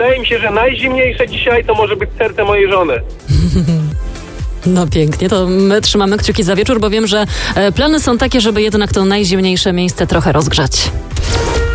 Wydaje mi się, że najzimniejsze dzisiaj to może być serce mojej żony. No pięknie, to my trzymamy kciuki za wieczór, bo wiem, że plany są takie, żeby jednak to najzimniejsze miejsce trochę rozgrzać.